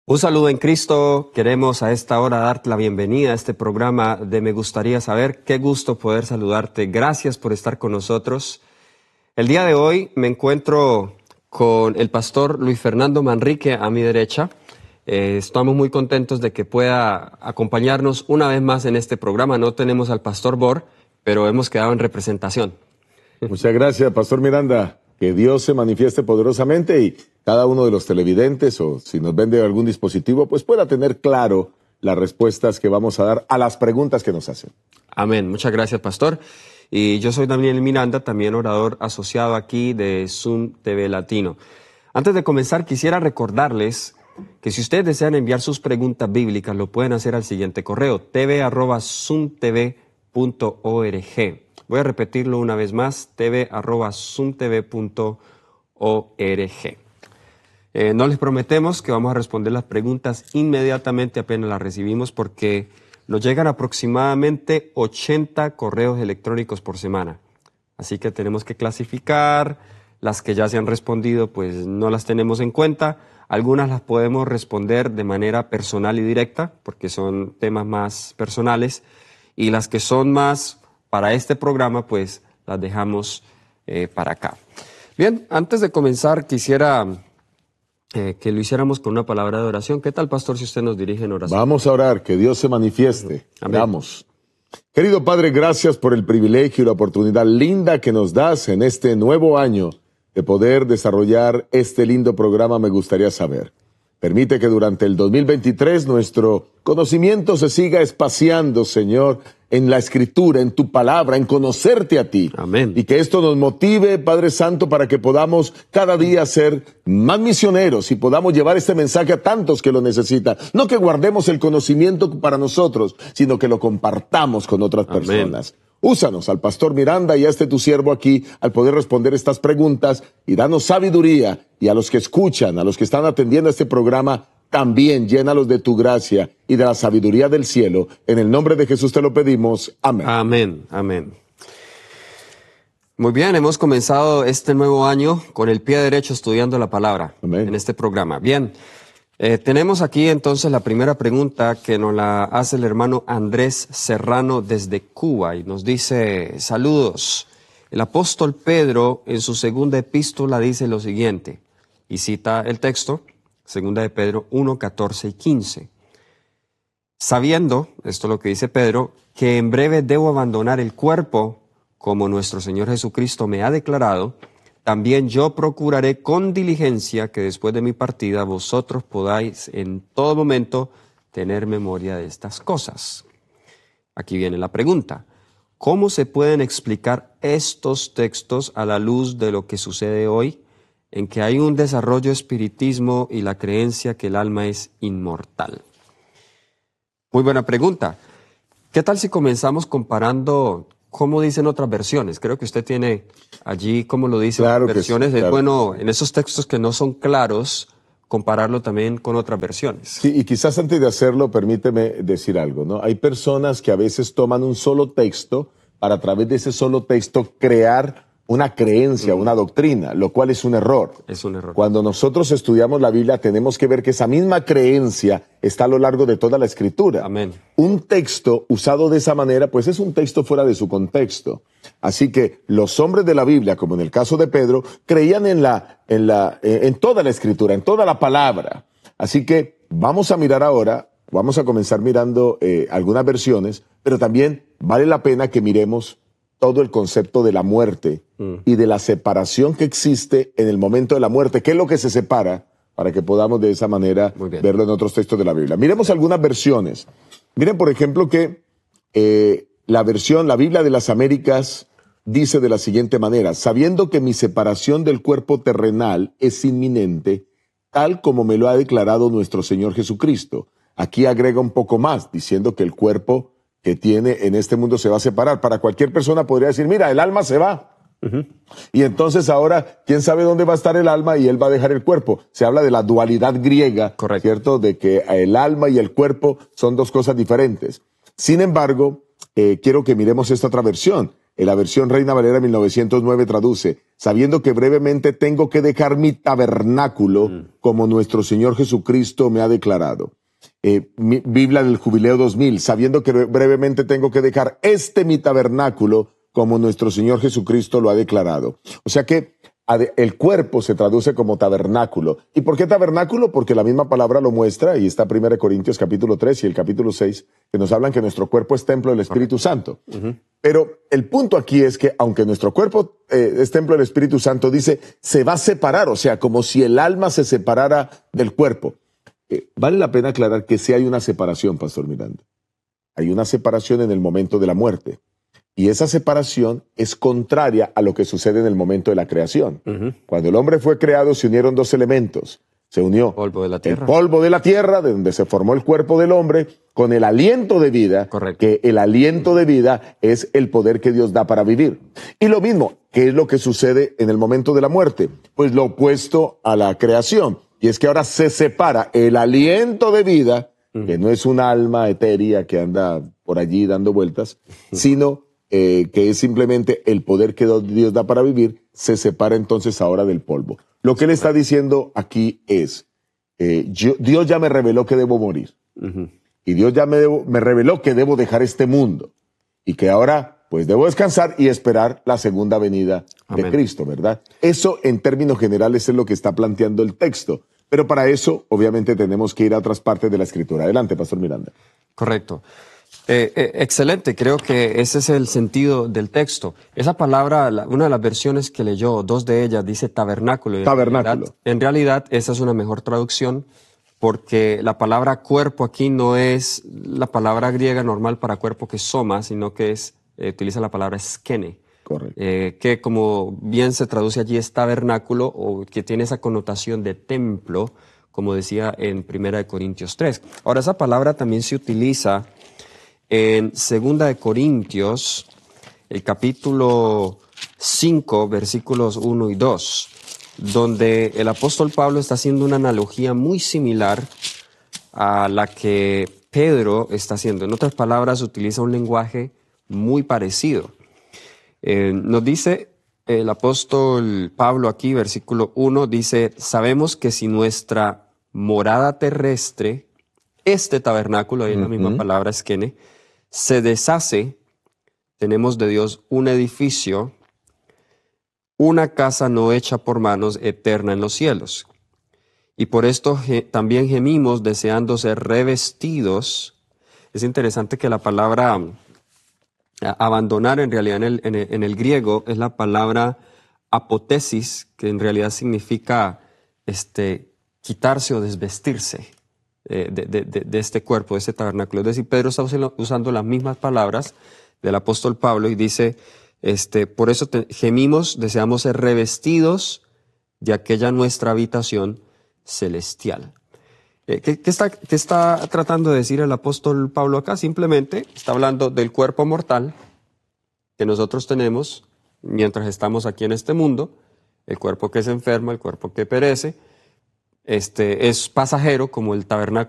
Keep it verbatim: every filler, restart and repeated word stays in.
Un saludo en Cristo. Queremos a esta hora darte la bienvenida a este programa de Me Gustaría Saber. Qué gusto poder saludarte. Gracias por estar con nosotros. El día de hoy me encuentro con el pastor Luis Fernando Manrique a mi derecha. Eh, estamos muy contentos de que pueda acompañarnos una vez más en este programa. No tenemos al pastor Bor, pero hemos quedado en representación. Muchas gracias, pastor Miranda. Que Dios se manifieste poderosamente y cada uno de los televidentes, o si nos ven de algún dispositivo, pues pueda tener claro las respuestas que vamos a dar a las preguntas que nos hacen. Amén. Muchas gracias, pastor. Y yo soy Daniel Miranda, también orador asociado aquí de Zoom T V Latino. Antes de comenzar, quisiera recordarles que si ustedes desean enviar sus preguntas bíblicas, lo pueden hacer al siguiente correo, t v arroba zoom t v punto org. Voy a repetirlo una vez más, t v arroba zoom t v punto org. Eh, no les prometemos que vamos a responder las preguntas inmediatamente apenas las recibimos, porque nos llegan aproximadamente ochenta correos electrónicos por semana. Así que tenemos que clasificar. Las que ya se han respondido, pues no las tenemos en cuenta. Algunas las podemos responder de manera personal y directa, porque son temas más personales. Y las que son más para este programa, pues las dejamos eh, para acá. Bien, antes de comenzar, quisiera eh, que lo hiciéramos con una palabra de oración. ¿Qué tal, pastor, si usted nos dirige en oración? Vamos a orar, que Dios se manifieste. Amén. Vamos. Querido Padre, gracias por el privilegio y la oportunidad linda que nos das en este nuevo año de poder desarrollar este lindo programa Me Gustaría Saber. Permite que durante el dos mil veintitrés nuestro conocimiento se siga espaciando, Señor, en la Escritura, en tu palabra, en conocerte a ti. Amén. Y que esto nos motive, Padre Santo, para que podamos cada día ser más misioneros y podamos llevar este mensaje a tantos que lo necesitan. No que guardemos el conocimiento para nosotros, sino que lo compartamos con otras Amén. personas. Úsanos al pastor Miranda y a este tu siervo aquí al poder responder estas preguntas y danos sabiduría, y a los que escuchan, a los que están atendiendo este programa, también llénalos de tu gracia y de la sabiduría del cielo. En el nombre de Jesús te lo pedimos. Amén. Amén, amén. Muy bien, hemos comenzado este nuevo año con el pie derecho estudiando la palabra. Amén. En este programa. Bien, eh, tenemos aquí entonces la primera pregunta que nos la hace el hermano Andrés Serrano desde Cuba y nos dice: saludos. El apóstol Pedro en su segunda epístola dice lo siguiente, y cita el texto, segunda de Pedro uno, catorce y quince. Sabiendo, esto es lo que dice Pedro, que en breve debo abandonar el cuerpo, como nuestro Señor Jesucristo me ha declarado, también yo procuraré con diligencia que después de mi partida vosotros podáis en todo momento tener memoria de estas cosas. Aquí viene la pregunta. ¿Cómo se pueden explicar estos textos a la luz de lo que sucede hoy, en que hay un desarrollo espiritismo y la creencia que el alma es inmortal? Muy buena pregunta. ¿Qué tal si comenzamos comparando cómo dicen otras versiones? Creo que usted tiene allí cómo lo dicen Claro otras que sí, versiones. claro. Es bueno, en esos textos que no son claros, compararlo también con otras versiones. Sí, y quizás antes de hacerlo, permíteme decir algo, ¿no? Hay personas que a veces toman un solo texto para a través de ese solo texto crear una creencia, mm. una doctrina, lo cual es un error. Es un error. Cuando nosotros estudiamos la Biblia, tenemos que ver que esa misma creencia está a lo largo de toda la Escritura. Amén. Un texto usado de esa manera, pues es un texto fuera de su contexto. Así que los hombres de la Biblia, como en el caso de Pedro, creían en la, en la, en toda la Escritura, en toda la palabra. Así que vamos a mirar ahora, vamos a comenzar mirando eh, algunas versiones, pero también vale la pena que miremos todo el concepto de la muerte mm. y de la separación que existe en el momento de la muerte. ¿Qué es lo que se separa? Para que podamos de esa manera verlo en otros textos de la Biblia. Miremos algunas versiones. Miren, por ejemplo, que eh, la versión, la Biblia de las Américas, dice de la siguiente manera: sabiendo que mi separación del cuerpo terrenal es inminente, tal como me lo ha declarado nuestro Señor Jesucristo. Aquí agrega un poco más, diciendo que el cuerpo que tiene en este mundo se va a separar. Para cualquier persona podría decir, mira, el alma se va. Uh-huh. Y entonces ahora, ¿quién sabe dónde va a estar el alma? Y él va a dejar el cuerpo. Se habla de la dualidad griega, correcto, ¿cierto? De que el alma y el cuerpo son dos cosas diferentes. Sin embargo, eh, quiero que miremos esta otra versión. En la versión Reina Valera mil novecientos nueve traduce, sabiendo que brevemente tengo que dejar mi tabernáculo mm. como nuestro Señor Jesucristo me ha declarado. Eh, mi, Biblia del Jubileo dos mil, sabiendo que brevemente tengo que dejar este mi tabernáculo como nuestro Señor Jesucristo lo ha declarado. O sea que el cuerpo se traduce como tabernáculo. ¿Y por qué tabernáculo? Porque la misma palabra lo muestra, y está primera Corintios capítulo tres y el capítulo seis, que nos hablan que nuestro cuerpo es templo del Espíritu Santo. Uh-huh. Pero el punto aquí es que, aunque nuestro cuerpo eh, es templo del Espíritu Santo, dice, se va a separar, o sea, como si el alma se separara del cuerpo. Eh, vale la pena aclarar que sí hay una separación, Pastor Miranda. Hay una separación en el momento de la muerte. Y esa separación es contraria a lo que sucede en el momento de la creación. Uh-huh. Cuando el hombre fue creado, se unieron dos elementos. Se unió polvo de la tierra. el polvo de la tierra, de donde se formó el cuerpo del hombre, con el aliento de vida. Correcto. Que el aliento de vida es el poder que Dios da para vivir. Y lo mismo, ¿qué es lo que sucede en el momento de la muerte? Pues lo opuesto a la creación. Y es que ahora se separa el aliento de vida, uh-huh. que no es un alma etérea que anda por allí dando vueltas, uh-huh. sino Eh, que es simplemente el poder que Dios da para vivir, se separa entonces ahora del polvo. Lo que él está diciendo aquí es, eh, yo, Dios ya me reveló que debo morir. Uh-huh. Y Dios ya me, debo, me reveló que debo dejar este mundo. Y que ahora, pues, debo descansar y esperar la segunda venida Amén. De Cristo, ¿verdad? Eso, en términos generales, es lo que está planteando el texto. Pero para eso, obviamente, tenemos que ir a otras partes de la Escritura. Adelante, Pastor Miranda. Correcto. Eh, eh, excelente, creo que ese es el sentido del texto. Esa palabra, la, una de las versiones que leyó, dos de ellas, dice tabernáculo. Tabernáculo. En realidad, en realidad, esa es una mejor traducción porque la palabra cuerpo aquí no es la palabra griega normal para cuerpo que es soma, sino que es, eh, utiliza la palabra skene. Correcto. Eh, que como bien se traduce allí es tabernáculo o que tiene esa connotación de templo, como decía en primera de Corintios tres. Ahora, esa palabra también se utiliza en segunda de Corintios, el capítulo cinco, versículos uno y dos, donde el apóstol Pablo está haciendo una analogía muy similar a la que Pedro está haciendo. En otras palabras, utiliza un lenguaje muy parecido. Eh, nos dice el apóstol Pablo aquí, versículo uno, dice, sabemos que si nuestra morada terrestre, este tabernáculo, ahí uh-huh. la misma palabra skene, se deshace, tenemos de Dios un edificio, una casa no hecha por manos, eterna en los cielos. Y por esto ge- también gemimos deseando ser revestidos. Es interesante que la palabra a, abandonar en realidad en el, en, el, en el griego es la palabra apotesis, que en realidad significa este, quitarse o desvestirse. De, de, de, de este cuerpo, de este tabernáculo. Es decir, Pedro está usando las mismas palabras del apóstol Pablo y dice, este, por eso te, gemimos, deseamos ser revestidos de aquella nuestra habitación celestial. Eh, ¿qué, qué, está, ¿Qué está tratando de decir el apóstol Pablo acá? Simplemente está hablando del cuerpo mortal que nosotros tenemos mientras estamos aquí en este mundo, el cuerpo que se enferma, el cuerpo que perece, este, es pasajero como el tabernáculo